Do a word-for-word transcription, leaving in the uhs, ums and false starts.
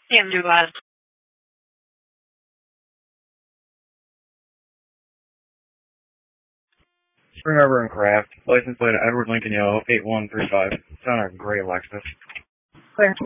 Sam Dubois. Spring Arbor and Craft. License plate Edward Lincoln Yellow, eight one three five. It's on a gray Lexus. Clear.